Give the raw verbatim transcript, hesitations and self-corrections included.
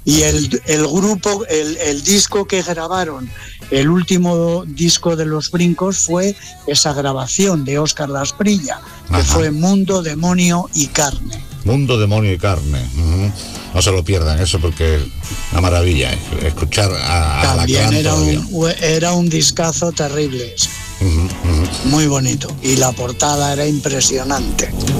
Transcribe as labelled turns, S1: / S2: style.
S1: Y el, el grupo, el, el disco que grabaron, el último disco de Los Brincos, fue esa grabación de Óscar Lasprilla, que Ajá. fue Mundo, Demonio y Carne.
S2: Mundo, Demonio y Carne. Uh-huh. No se lo pierdan eso, porque es una maravilla escuchar a, a
S1: También la era un, era un discazo terrible. Uh-huh, uh-huh. Muy bonito. Y la portada era impresionante.